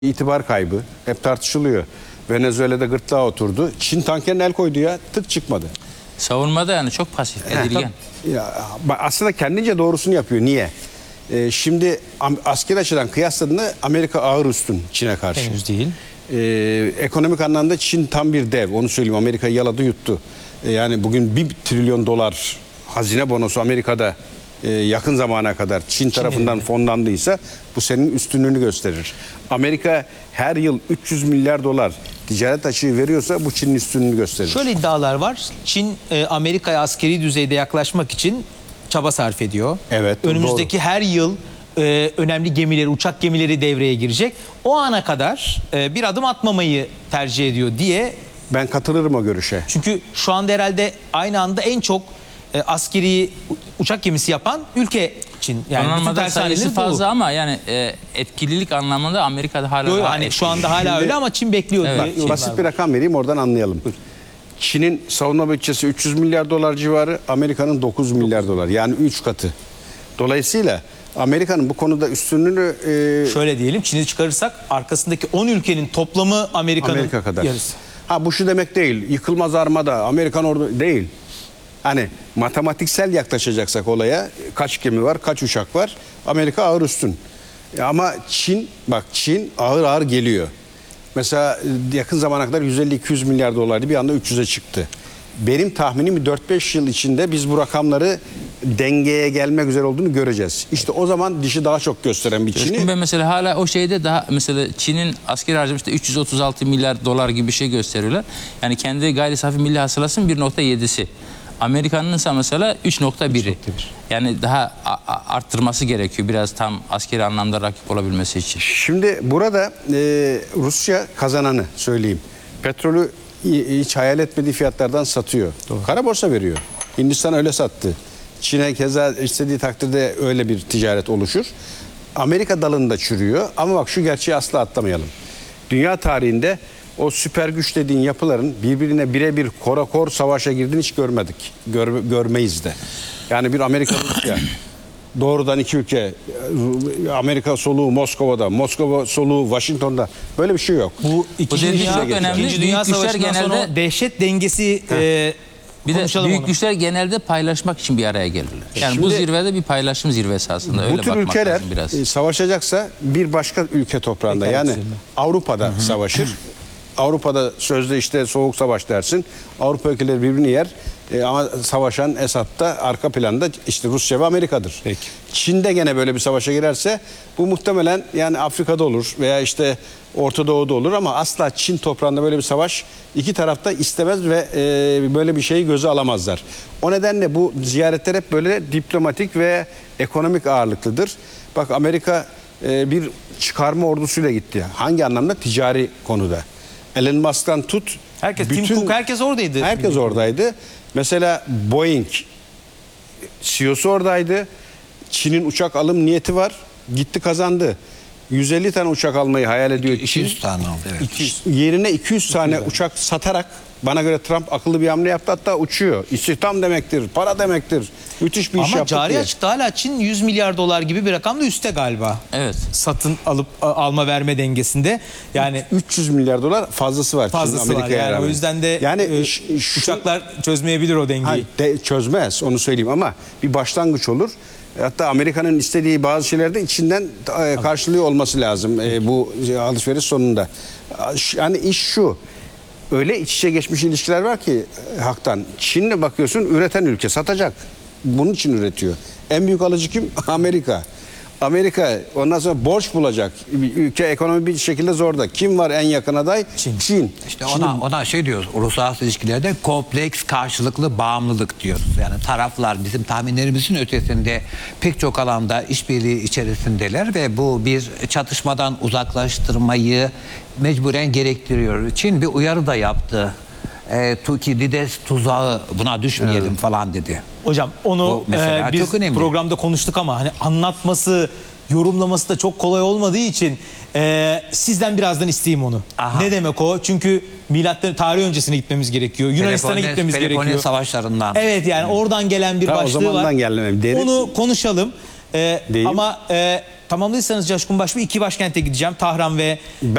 İtibar kaybı hep tartışılıyor. Venezuela'da gırtlağa oturdu. Çin tankerine el koydu ya, tık çıkmadı. Savunmada yani çok pasif, edilgen. Ya, aslında kendince doğrusunu yapıyor. Niye? Şimdi askeri açıdan kıyasladığında Amerika ağır üstün Çin'e karşı. Henüz değil. Ekonomik anlamda Çin tam bir dev. Onu söyleyeyim, Amerika'yı yaladı yuttu. Yani bugün 1 trilyon dolar hazine bonosu Amerika'da yakın zamana kadar Çin tarafından fonlandıysa bu senin üstünlüğünü gösterir. Amerika her yıl 300 milyar dolar ticaret açığı veriyorsa bu Çin'in üstünlüğünü gösterir. Şöyle iddialar var. Çin Amerika'ya askeri düzeyde yaklaşmak için çaba sarf ediyor. Evet, önümüzdeki doğru. her yıl önemli gemileri, uçak gemileri devreye girecek. O ana kadar bir adım atmamayı tercih ediyor diye. Ben katılırım o görüşe. Çünkü şu anda herhalde aynı anda en çok askeri uçak gemisi yapan ülke Çin. Yani Donanmada sayısı fazla ama yani etkililik anlamında Amerika'da hala Yo, daha hani şu anda hala öyle ama Çin bekliyor. Evet. diye Basit bir rakam vereyim, oradan anlayalım. Çin'in savunma bütçesi 300 milyar dolar civarı, Amerika'nın 9 milyar dolar. Yani 3 katı. Dolayısıyla Amerika'nın bu konuda üstünlüğünü... Şöyle diyelim, Çin'i çıkarırsak arkasındaki 10 ülkenin toplamı Amerika kadar. yarısı. Ha, bu şu demek değil. Yıkılmaz armada, Amerikan ordu değil. Hani matematiksel yaklaşacaksak olaya, kaç gemi var, kaç uçak var, Amerika ağır üstün. Ama Çin, bak Çin ağır ağır geliyor. Mesela yakın zamana kadar 150-200 milyar dolardı, bir anda 300'e çıktı. Benim tahminim 4-5 yıl içinde biz bu rakamları dengeye gelmek üzere olduğunu göreceğiz. İşte o zaman dişi daha çok gösteren bir Çin'i. Ben mesela hala o şeyde daha mesela Çin'in askeri harcamışta 336 milyar dolar gibi bir şey gösteriyorlar. Yani kendi gayri safi milli hasılasının 1.7'si. Amerika'nın ise mesela 3.1'i. Yani daha arttırması gerekiyor biraz tam askeri anlamda rakip olabilmesi için. Şimdi burada Rusya kazananı söyleyeyim. Petrolü hiç hayal etmediği fiyatlardan satıyor. Doğru. Kara borsa veriyor. Hindistan öyle sattı. Çin'e keza istediği takdirde öyle bir ticaret oluşur. Amerika dalında çürüyor. Ama bak şu gerçeği asla atlamayalım. Dünya tarihinde o süper güç dediğin yapıların birbirine birebir korakor savaşa girdiğini hiç görmedik. Görmeyiz de. Yani bir Amerika Rusya doğrudan iki ülke, Amerika soluğu Moskova'da, Moskova soluğu Washington'da, böyle bir şey yok. Bu İkinci Dünya Savaşı'ndan genelde, sonra dehşet dengesi bir de büyük güçler genelde paylaşmak için bir araya gelirler. Yani şimdi, bu zirvede bir paylaşım zirvesi aslında. Öyle bu tür ülkeler biraz. Savaşacaksa bir başka ülke toprağında, yani Avrupa'da savaşır. Avrupa'da sözde işte soğuk savaş dersin. Avrupa ülkeleri birbirini yer. Ama savaşan Esad'da arka planda işte Rusya ve Amerika'dır. Peki. Çin'de gene böyle bir savaşa girerse bu muhtemelen yani Afrika'da olur veya işte Orta Doğu'da olur ama asla Çin toprağında böyle bir savaş iki tarafta istemez ve böyle bir şeyi göze alamazlar. O nedenle bu ziyaretler hep böyle diplomatik ve ekonomik ağırlıklıdır. Bak Amerika bir çıkarma ordusuyla gitti. Hangi anlamda? Ticari konuda. Elon Musk'tan tut. Tim Cook, herkes oradaydı. Herkes oradaydı. Mesela Boeing CEO'su oradaydı. Çin'in uçak alım niyeti var. Gitti kazandı. 150 tane uçak almayı hayal ediyor. 200 tane aldı. Evet. 200. Yerine 200 tane uçak satarak, bana göre Trump akıllı bir hamle yaptı, hatta uçuyor. İstihdam demektir, para demektir. Müthiş bir iş Ama yaptı cari diye. açıkta hala Çin 100 milyar dolar gibi bir rakamda üstte galiba. Evet. Satın alıp alma verme dengesinde. Yani 300 milyar dolar fazlası var. fazlası var. Yani o yüzden de yani uçaklar çözmeyebilir o dengeyi. Hayır, çözmez, onu söyleyeyim, ama bir başlangıç olur. Hatta Amerika'nın istediği bazı şeylerde içinden karşılığı olması lazım bu alışveriş sonunda. Yani iş şu. Öyle iç içe geçmiş ilişkiler var ki haktan. Çin'le bakıyorsun, üreten ülke satacak. Bunun için üretiyor. En büyük alıcı kim? Amerika. Amerika ondan sonra borç bulacak. Ülke ekonomi bir şekilde zorda. Kim var en yakın aday? Çin. İşte ona şey diyoruz, uluslararası ilişkilerde kompleks karşılıklı bağımlılık diyoruz. Yani taraflar bizim tahminlerimizin ötesinde pek çok alanda işbirliği içerisindeler ve bu bir çatışmadan uzaklaştırmayı mecburen gerektiriyor. Çin bir uyarı da yaptı. Tukidides tuzağı, buna düşmeyelim falan dedi. Hocam onu biz programda konuştuk ama hani anlatması, yorumlaması da çok kolay olmadığı için sizden birazdan isteyeyim onu. Aha. Ne demek o? Çünkü milattan tarih öncesine gitmemiz gerekiyor. Yunanistan'a gitmemiz gerekiyor. Savaşlarından. Evet, yani oradan gelen bir başlığı var. Onu konuşalım. Değil. Ama tamamlıysanız Coşkun Başbuğ, iki başkente gideceğim. Tahran ve